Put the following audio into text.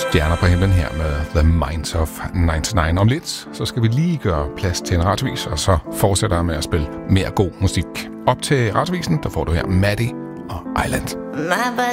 stjerner på himlen her med The Minds of 99. Om lidt, så skal vi lige gøre plads til en radiovis, og så fortsætter jeg med at spille mere god musik. Op til radiovisen, der får du her Maddie og Island.